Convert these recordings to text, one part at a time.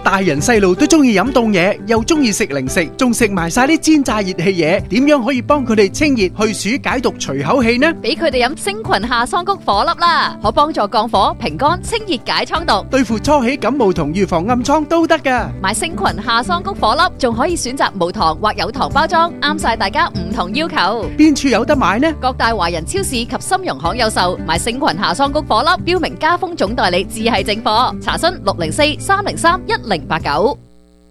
大人細路都中意飲凍嘢，又中意食零食，仲食埋晒啲煎炸熱氣嘢，點樣可以幫佢哋清熱去暑解毒除口氣呢？ 俾佢哋飲星群夏桑菊火粒啦，可幫助降火平肝清熱解瘡毒， 對付初起感冒同預防暗瘡都得噶。 買星群夏桑菊火粒仲可以選擇無糖或有糖包裝，啱晒大家唔同要求。 邊處有得買呢？ 各大華人超市及深融行有售。買星群夏桑菊火粒，標明家風總代理，自係正貨。查詢604-303-1089。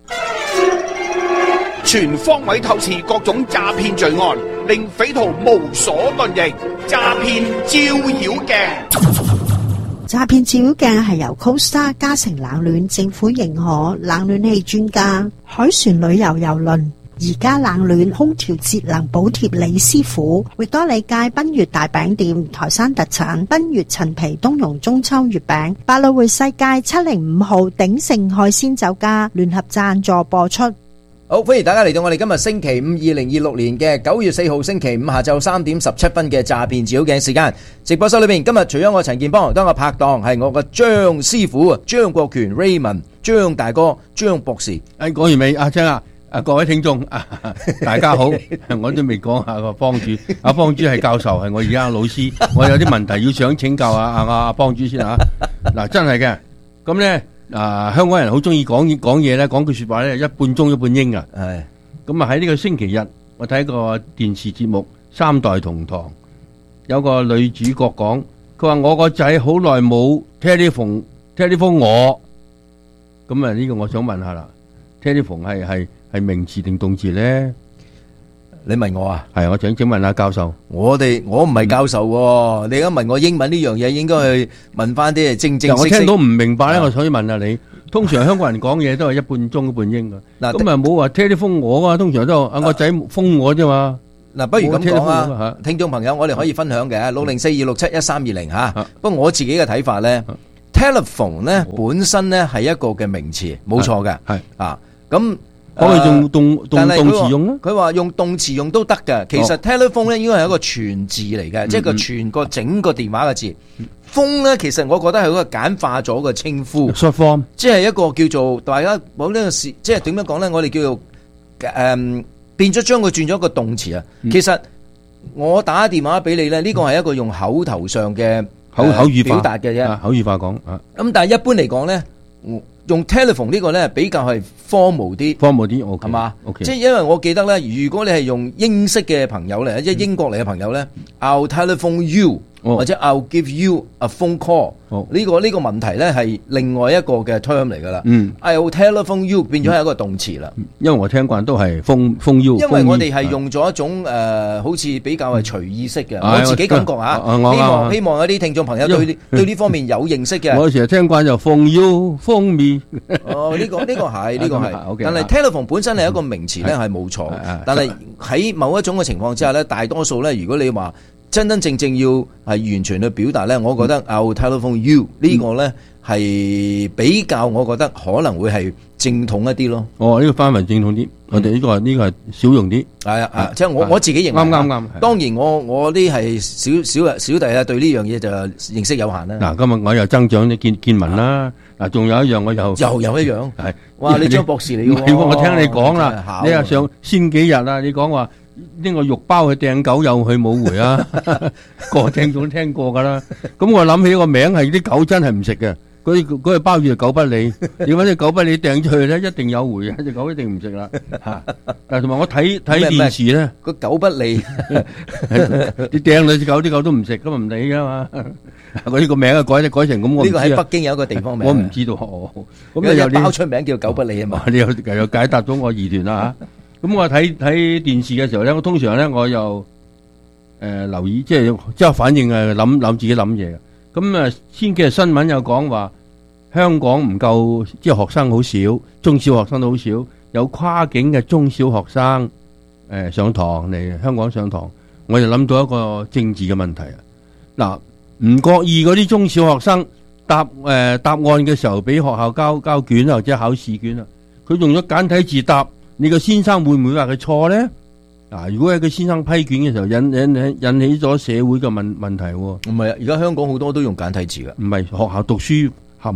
全方位透視各種詐騙罪案，令匪徒無所遁形。詐騙照妖鏡。 詐騙照妖鏡係由 Costa 嘉誠冷暖政府認可冷暖氣專家海船旅遊郵輪而家冷暖空調節能補貼李師傅，域多利街賓悅大餅店台山特產賓悅陳皮冬蓉中秋月餅，百老匯世界705號鼎盛海鮮酒家聯合贊助播出。 好，歡迎大家嚟到我哋今日星期五2026年嘅9月4號星期五下晝3點17分嘅詐騙照妖鏡時間。直播室裏邊今日除咗我陳健邦，當我拍檔係我個張師傅啊，張國權 Raymond 張大哥張博士。 講完未？阿張啊，各位聽眾大家好，我都未講下個幫主，阿幫主係教授，係我而家老師，我有啲問題要想請教阿幫主先啊。嗱，真係嘅，咁咧。香港人好中意講嘢咧，講句說話咧，一半中一半英啊。係咁啊！喺呢個星期日，我睇個電視節目《三代同堂》，有個女主角講，佢話我個仔好耐冇 telephone 我。咁啊，呢個我想問下啦，telephone 係名詞定動詞咧？ 你問我啊？ 係，我請問下教授。 我唔係教授喎，你而家問我英文呢樣嘢，應該去問翻啲正式。 我聽到唔明白咧，我所以問下你。通常香港人講嘢都係一半中一半英噶。嗱，咁啊冇話 telephone 我啊，通常都我個仔封我啫嘛。 嗱，不如咁講啊，聽眾朋友，我哋可以分享嘅60426713220吓。不過我自己嘅睇法咧，telephone 咧本身咧係一個嘅名詞，冇錯嘅。係啊，咁。 可以用動詞用咧？ 佢話用動詞用都得嘅。其實 telephone 咧應該係一個全字嚟嘅，即係個全個整個電話嘅字。phone 咧其實我覺得係一個簡化咗嘅稱呼 ，short form， 即係一個叫做大家冇呢個事，即係點樣講咧？我哋叫做變咗將佢轉咗一個動詞啊。其實我打電話俾你咧，呢個係一個用口頭上嘅口語表達嘅啫， 口語化講啊。 咁但係一般嚟講咧，用 telephone 呢個咧比較係 formal 啲，係嘛？即係因為我記得咧，如果你係用英式嘅朋友咧，即係英國嚟嘅朋友咧，I'll telephone you，或者 I'll give you a phone call，呢個問題咧係另外一個嘅 term 嚟噶啦。I'll telephone you 變咗係一個動詞啦。 因為我聽慣都係 phone you， 因為我哋係用咗一種好似比較係隨意式嘅，我自己感覺嚇。希望有啲聽眾朋友對呢方面有認識嘅。 我成日聽慣就 phone you、phone me。 呢個係，但係 telephone 本身係一個名詞咧，係冇錯。但係喺某一種嘅情況之下咧，大多數咧，如果你話真真正正要係完全去表達咧，我覺得 I'll telephone you 呢個咧係比較，我覺得可能會係正統一啲咯。 呢個範圍正統啲，我哋呢個係少用啲。 係啊，即係我自己認為啱。當然我啲係小弟啊，對呢樣嘢就認識有限啦。 嗱，今日我又增長啲見聞啦。嗱，仲有一樣我又有一樣係， 哇！你張博士嚟嘅喎， 我聽你講啦，你又上先幾日啦，你講話呢個肉包去掟狗有去冇回啊？個聽眾都聽過噶啦。咁我諗起個名係啲狗真係唔食嘅，嗰個包住狗不理，你搵隻狗不理掟出去咧，一定有回嘅，隻狗一定唔食啦。嗱，同埋我睇電視咧， 個狗不理， 你掟兩隻狗，啲狗都唔食，咁唔理噶嘛。我呢個名啊改成咁， 呢個喺北京有一個地方名， 我唔知道。 咁有包出名叫狗不理啊嘛。 你又解答咗我疑團啦吓。咁我睇電視嘅時候咧，我通常咧我又留意，即係反應諗自己諗嘢嘅。咁啊，先幾日新聞又講話香港唔夠，即係學生好少，中小學生都好少，有跨境嘅中小學生上堂嚟香港上堂，我就諗到一個政治嘅問題啊。嗱。唔覺意嗰啲中小學生答案嘅時候，俾學校交卷或者考試卷啊，佢用咗簡體字答，你個先生會唔會話佢錯咧？嗱，如果係佢先生批卷嘅時候引起咗社會嘅問題，唔係啊，而家香港好多都用簡體字噶， 唔係學校讀書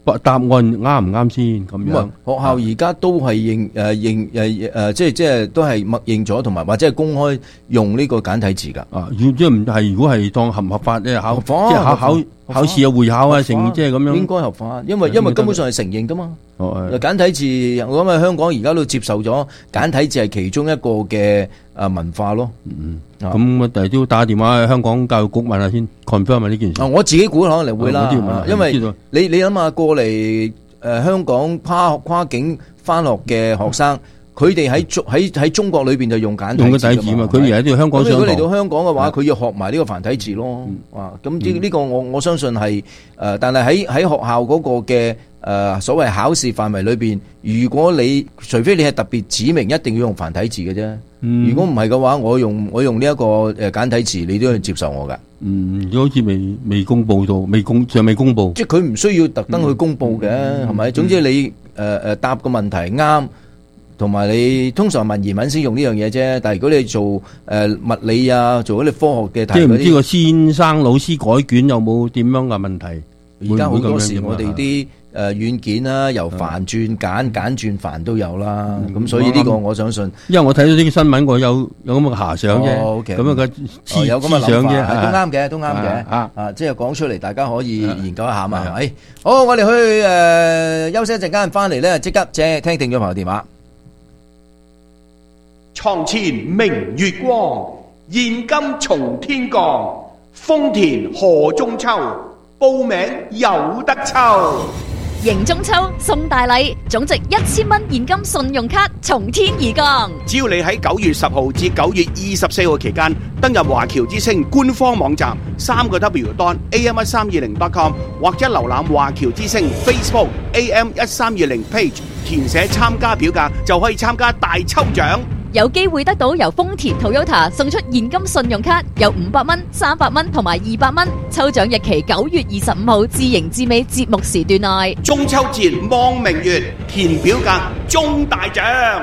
答案啱唔啱先咁樣。 學校而家都係即係都係默認咗，同埋或者係公開用呢個簡體字㗎。 即係唔係？如果係當合唔合法咧？考試啊、會考啊，成即係咁樣。 應該合法，因為根本上係承認㗎嘛。簡體字，我諗香港而家都接受咗簡體字係其中一個嘅文化咯。 咁我第日都打電話去香港教育局問下先 confirm 下呢件事。 我自己估可能會啦，因為你諗下過嚟香港跨境翻學嘅學生，佢哋喺中國裏邊就用簡體字嘛。 佢而家都香港上堂。 如果嚟到香港嘅話，佢要學埋呢個繁體字咯。咁呢個我相信係但係喺學校嗰個嘅所謂考試範圍裏邊，如果除非你係特別指明一定要用繁體字嘅啫。如果唔係嘅話，我用呢一個簡體字，你都要接受我噶。 如果好似未公布到，尚未公布， 即係佢唔需要特登去公布嘅，係咪？總之你答個問題啱，同埋你通常文言文先用呢樣嘢啫。但係如果你做物理啊，做嗰啲科學嘅題， 即係唔知個先生老師改卷有冇點樣嘅問題？ 而家好多時我哋啲軟件啦，由繁轉簡，簡轉繁都有啦。咁所以呢個我相信， 因為我睇到呢個新聞，我有咁嘅遐想啫。咁樣嘅有咁嘅諗法，都啱嘅。即係講出嚟，大家可以研究一下嘛。係咪？好，我哋去休息一陣間，翻嚟咧即刻聽聽咗朋友電話。 床前明月光，現金從天降。豐田賀中秋，報名有得抽。 迎中秋送大禮，總值1000蚊現金信用卡從天而降。 只要你喺9月10號至9月24號期間登入華僑之星官方網站3w.am1320.com 或者瀏覽華僑之星 Facebook AM1320 page， 填寫參加表格就可以參加大抽獎。 有機會得到由豐田 Toyota 送出現金信用卡，有500蚊、300蚊同埋200蚊。抽獎日期9月25號至迎至尾節目時段內。 中秋節望明月，填表格中大獎。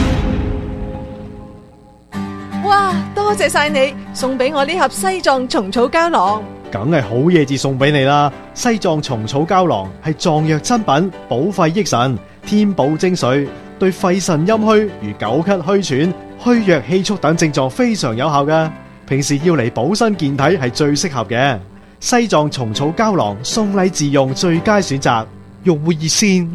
哇！多謝晒你送俾我呢盒西藏蟲草膠囊， 梗係好嘢至送俾你啦！西藏蟲草膠囊係藏藥珍品，補肺益腎，天寶精髓。對肺腎陰虛如久咳虛喘、虛弱氣促等症狀非常有效㗎。平時要嚟補身健體係最適合嘅。西藏蟲草膠囊送禮自用最佳選擇。用戶熱線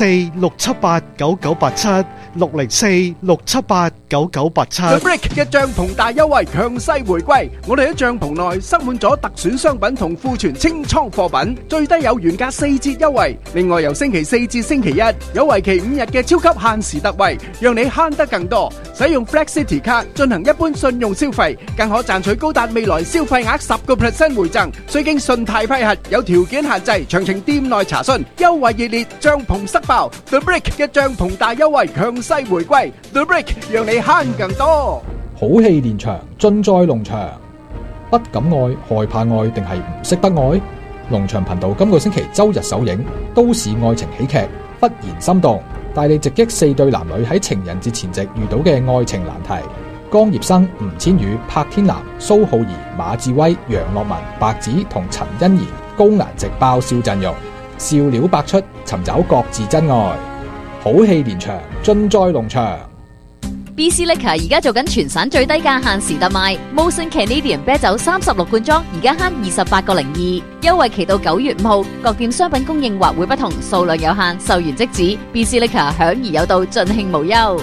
604-678-9987，604-678-9987。 The Brick 嘅帳篷大優惠強勢回歸，我哋喺帳篷內塞滿咗特選商品同庫存清倉貨品，最低有原價4折優惠。另外由星期4至星期1有為期5日嘅超級限時特惠，讓你慳得更多。使用 Flex City 卡進行一般信用消費，更可賺取高達未來消費額10% 回贈，需經信貸批核，有條件限制，詳情店內查詢。優惠熱烈，帳篷塞爆 ！The Brick 嘅帳篷大優惠強勢回歸 ，The Brick 讓你慳更多。 好戲連場，盡在農場。不敢愛，害怕愛，定係唔識得愛？農場頻道今個星期周日首映都市愛情喜劇《忽然心動》，帶你直擊4對男女喺情人節前夕遇到嘅愛情難題。江業生、吳千語、柏天南、蘇浩儀、馬志威、楊樂文、白子同陳欣怡高顏值爆笑陣容。笑料百出，尋找各自真愛，好戲連場，盡在農場。 BC Liquor 而家做緊全省最低價限時特賣 ，Molson Canadian 啤酒36罐裝，而家慳28.02，優惠期到9月5號。各店商品供應或會不同，數量有限，售完即止。BC Liquor 享而有道，盡興無憂。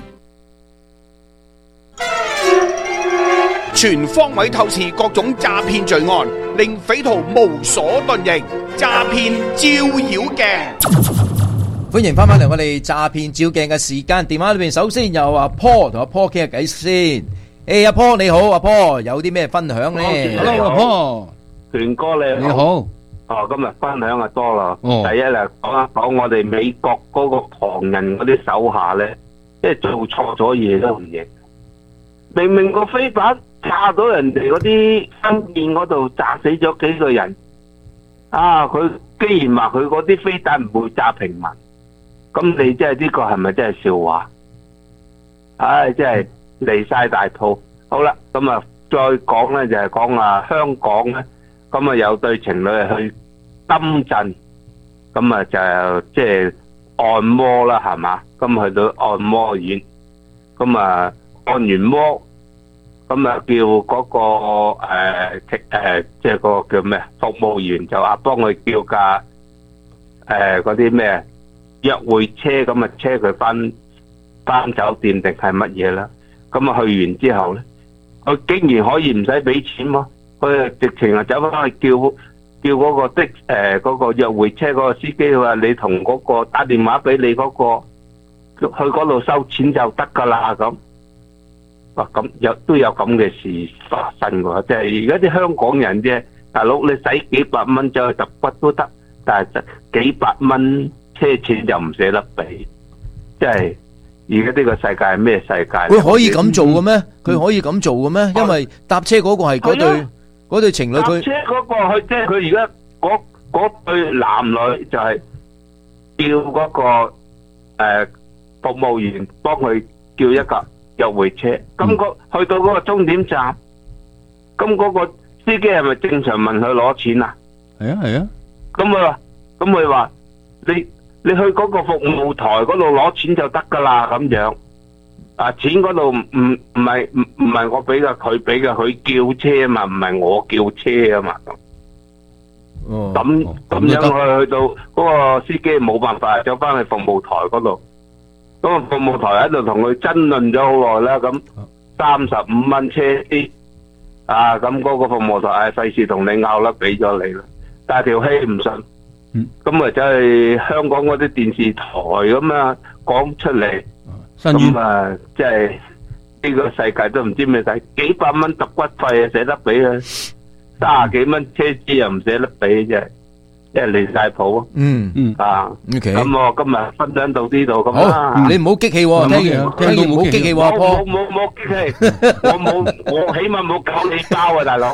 全方位透視各種詐騙罪案，令匪徒無所遁形。詐騙照妖鏡， 歡迎翻返嚟我哋詐騙照鏡嘅時間。電話裏邊首先有阿 Paul 同阿 Paul 傾下偈先。阿 Paul 你好，阿 Paul 有啲咩分享咧 ？Hello，阿 Paul， 權哥你好。 今日分享就多啦。第一咧講一講我哋美國嗰個唐人嗰啲手下咧，即係做錯咗嘢都唔認，明明個飛彈炸到人哋嗰啲新店嗰度，炸死咗幾個人。佢既然話佢嗰啲飛彈唔會炸平民，咁你即係呢個係咪真係笑話？真係離晒大套。好啦，咁啊再講咧就係講香港咧，咁啊有對情侶去深圳， 咁啊就即係按摩啦，係嘛？咁去到按摩院，咁啊按完摩，咁啊叫嗰個即係嗰個叫咩服務員就話幫佢叫架嗰啲咩約會車，咁啊車佢翻酒店定係乜嘢啦？咁啊去完之後咧，佢竟然可以唔使俾錢喎，佢直情啊走翻去叫嗰個嗰個約會車嗰個司機話你同嗰個打電話俾你嗰個去嗰度收錢就得噶啦咁。哇，咁都有咁嘅事發生喎，即係而家啲香港人啫，大佬你使幾百蚊走去揼骨都得，但係幾百蚊車錢就唔捨得俾，即係而家呢個世界係咩世界？ 佢可以咁做嘅咩？佢可以咁做嘅咩？因為搭車嗰個係嗰對情侶，佢搭車嗰個佢即係佢而家嗰對男女就係叫嗰個服務員幫佢叫一架約會車，咁去到嗰個終點站，咁嗰個司機係咪正常問佢攞錢啊？ 係啊係啊， 咁佢話你去嗰個服務台嗰度攞錢就得噶啦咁樣，啊錢嗰度唔係我俾噶，佢俾噶，佢叫車啊嘛，唔係我叫車啊嘛。咁樣去到嗰個司機冇辦法，走翻去服務台嗰度。咁啊，服務台喺度同佢爭論咗好耐啦，咁35蚊車啲，咁嗰個服務台費事同你拗啦，俾咗你啦，但係條氣唔順，咁啊就係香港嗰啲電視台咁啊講出嚟，咁啊即係呢個世界都唔知咩睇，幾百蚊揼骨費啊捨得俾啊，30幾蚊車資又唔捨得俾啫。即係離晒譜 ，OK。 咁我今日分享到呢度咁啦。 你唔好激氣，聽完唔好激氣，阿波。 冇激氣，我起碼冇搞你包啊，大佬。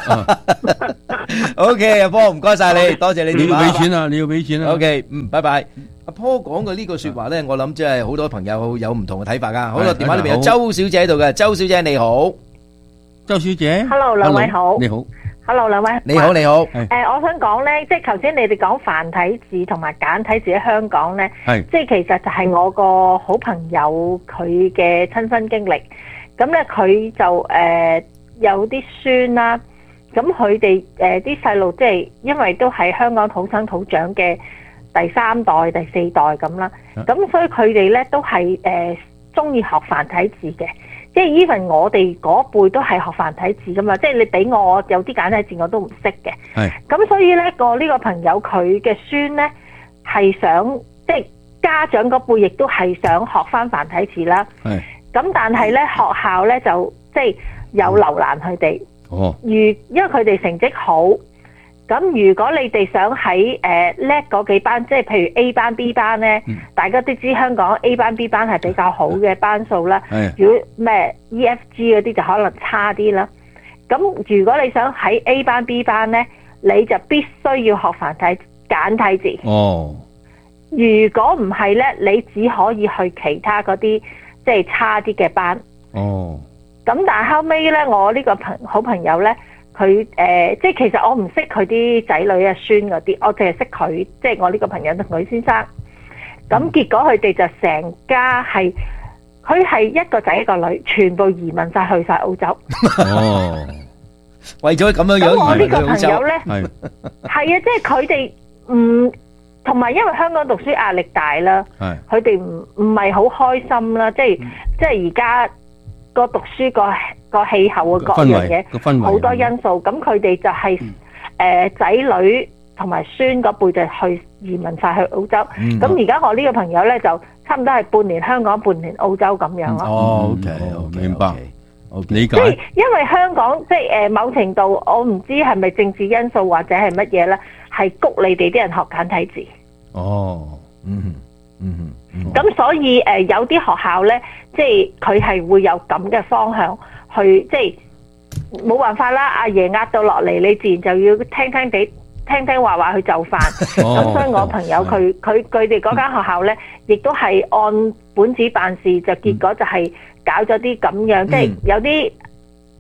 OK，阿波唔該晒你，多謝你電話。 你要俾錢啊。 OK，拜拜。阿波講嘅呢個說話咧，我諗即係好多朋友有唔同嘅睇法噶。好啦，電話裏邊有周小姐喺度嘅，周小姐你好， 周小姐。 Hello，兩位好。 你好。 Hello， 兩位。 你好，你好。 我想講咧，即係頭先你哋講繁體字同埋簡體字喺香港咧，即係其實就係我個好朋友佢嘅親身經歷。咁咧佢就有啲孫啦，咁佢哋啲細路即係因為都係香港土生土長嘅第3代、第4代咁啦，咁所以佢哋咧都係中意學繁體字嘅。即係 even 我哋嗰輩都係學繁體字噶嘛，即係你俾我有啲簡體字我都唔識嘅。係。咁所以咧呢個朋友佢嘅孫咧係想即係家長嗰輩亦都係想學翻繁體字啦。係。咁但係咧學校咧就即係有留難佢哋。哦。因為佢哋成績好。咁如果你哋想喺叻嗰幾班，即係譬如 A 班 B 班咧，大家都知香港 A 班 B 班係比較好嘅班數啦。如果咩 EFG 嗰啲就可能差啲啦。咁如果你想喺 A 班 B 班咧，你就必須要學繁體簡體字。哦。如果唔係咧，你只可以去其他嗰啲即係差啲嘅班。哦。咁但係後尾咧，我呢個好朋友咧。佢即係其實我唔識佢啲仔女啊孫嗰啲，我淨係識佢，即係我呢個朋友同佢先生。咁結果佢哋就成家係，佢係一個仔一個女，全部移民晒去晒澳洲。 哦，為咗咁樣樣移民去澳洲。咁我呢個朋友咧， 係啊，即係佢哋唔同埋，因為香港讀書壓力大啦，佢哋唔係好開心啦，即係而家。個讀書個氣候啊，各樣嘢好多因素，咁佢哋就係仔女同埋孫嗰輩就去移民晒去澳洲。咁而家我呢個朋友咧就差唔多係半年香港，半年澳洲咁樣咯。 哦，OK，明白，理解。 即係因為香港即係某程度，我唔知係咪政治因素或者係乜嘢咧，係谷你哋啲人學簡體字。哦，咁所以有啲學校咧，即係佢係會有咁嘅方向去，即係冇辦法啦。阿爺壓到落嚟，你自然就要聽話去就範。咁所以我朋友佢哋嗰間學校咧，亦都係按本子辦事，就結果就係搞咗啲咁樣，即係有啲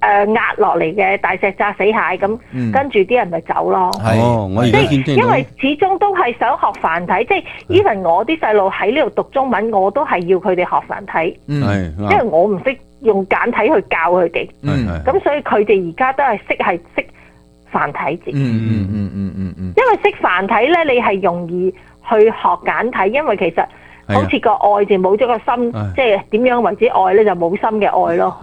壓落嚟嘅大石炸死蟹咁，跟住啲人咪走咯。 我而家見聽到， 因為始終都係想學繁體，即係 even 我啲細路喺呢度讀中文，我都係要佢哋學繁體，因為我唔識用簡體去教佢哋，咁所以佢哋而家都係識繁體字。因為識繁體咧，你係容易去學簡體，因為其實好似個愛字冇咗個心，即係點樣為之愛咧，就冇心嘅愛咯。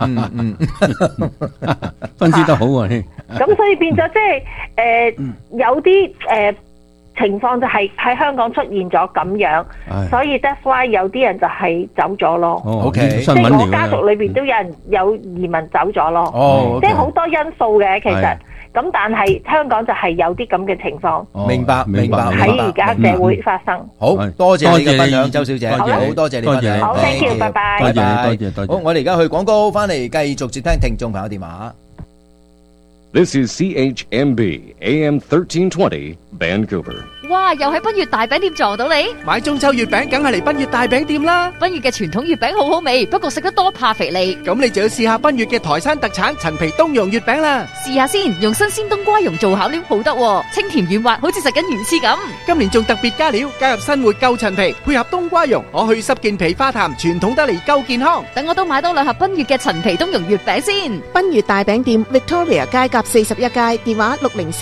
分析得好啊！ 咁所以變咗即係有啲情況就係喺香港出現咗咁樣，所以 that's why 有啲人就係走咗咯。 OK， 即係我家族裏邊都有人有移民走咗咯。即係好多因素嘅其實。咁但係香港就係有啲咁嘅情況， 明白喺而家社會發生。 好多謝你嘅分享，周小姐，好多謝你分享， 好 thank you， 拜拜， 多謝你，多謝。 好，我哋而家去廣告，翻嚟繼續接聽聽眾朋友電話。 This is CHMB AM 1320 Vancouver。 哇！又喺賓悅大餅店撞到你， 買中秋月餅梗係嚟賓悅大餅店啦。 賓悅嘅傳統月餅好好味，不過食得多怕肥膩。 咁你就要試下賓悅嘅台山特產陳皮冬蓉月餅啦。 試下先，用新鮮冬瓜蓉做巧料好得，清甜軟滑，好似食緊魚翅咁。 今年仲特別加料，加入新活夠陳皮，配合冬瓜蓉，可去濕健脾化痰，傳統得嚟夠健康。 等我都買多2盒賓悅嘅陳皮冬蓉月餅先。 賓悅大餅店 Victoria 街甲41街，電話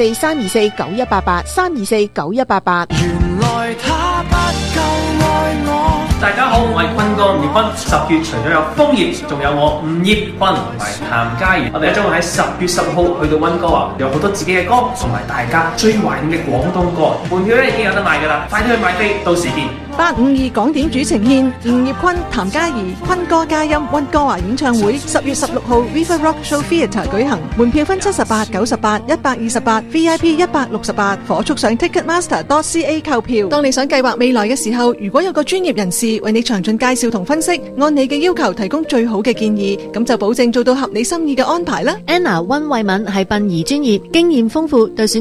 604-324-9188 324-9188。 原來他不夠愛我。大家好，我係坤哥吳業坤。10月除咗有楓葉，仲有我吳業坤同埋譚嘉儀。我哋將會喺10月10號去到溫哥華，有好多自己嘅歌，同埋大家最懷念嘅廣東歌。門票咧已經有得賣㗎啦，快啲去買飛，到時見。 852港點主呈獻吳業坤、譚嘉儀、坤哥嘉音溫哥華演唱會10月16號 River Rock Show Theatre 舉行，門票分78、98、128 VIP 168，火速上 Ticketmaster.ca 購票。當你想計劃未來嘅時候，如果有個專業人士為你詳盡介紹同分析，按你嘅要求提供最好嘅建議，咁就保證做到合你心意嘅安排啦。 Anna 溫慧敏係殯儀專業，經驗豐富，對選